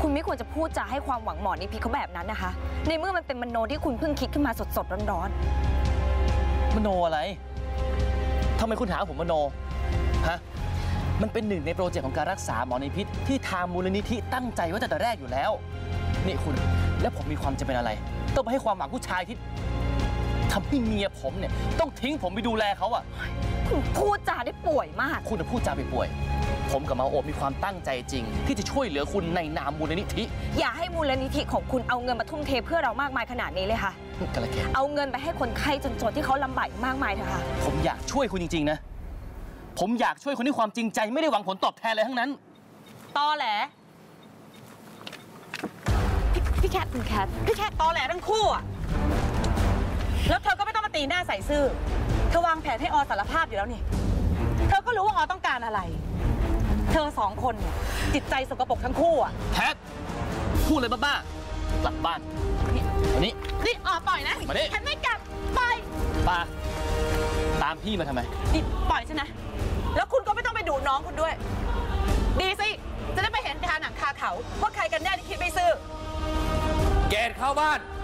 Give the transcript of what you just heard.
คุณไม่ควรจะพูดจาให้ความหวังหมอนิพิษเขาแบบนั้นนะคะในเมื่อมันเป็นมโนที่คุณเพิ่งคิดขึ้นมาสดๆร้อนมโนอะไรทำไมคุณหาผมมโนฮะมันเป็นหนึ่งในโปรเจกต์ของการรักษาหมอนิพิษที่ทางมูลนิธิตั้งใจไว้แต่แรกอยู่แล้วนี่คุณแล้วผมมีความจำเป็นอะไรต้องไปให้ความหวังผู้ชายที่ทำให้เมียผมเนี่ยต้องทิ้งผมไปดูแลเขาอ่ะคุณพูดจาได้ป่วยมากคุณพูดจาไปป่วยผมกับมาโอบมีความตั้งใจจริงที่จะช่วยเหลือคุณในนามมูลนิธิอย่าให้มูลนิธิของคุณเอาเงินมาทุ่มเทเพื่อเรามากมายขนาดนี้เลยค่ะกันละแกเอาเงินไปให้คนไข้จนๆที่เขาลำบากมากมายเถอะค่ะผมอยากช่วยคุณจริงๆนะผมอยากช่วยคนด้วยความจริงใจไม่ได้หวังผลตอบแทนอะไรทั้งนั้นตอแหลพี่แคทคุณแคทพี่แคทตอแหลทั้งคู่อะแล้วเธอก็ไม่ต้องมาตีหน้าใส่ซื่อเธอวางแผนให้อสารภาพอยู่แล้วนี่เธอก็รู้ว่าอต้องการอะไรเธอสองคนเนี่ยจิตใจสกปรกทั้งคู่อะแคทพูดเลยบ้าๆกลับบ้านนี่ปล่อยนะแคทไม่กลับปล่อยป้าตามพี่มาทำไมนี่ปล่อยใช่ไหมแล้วคุณก็ไม่ต้องไปดูน้องคุณด้วยดีสิจะได้ไปเห็นคาหนังคาเขาว่าใครกันแน่ที่คิดไม่ซื่อเกณฑ์เข้าบ้าน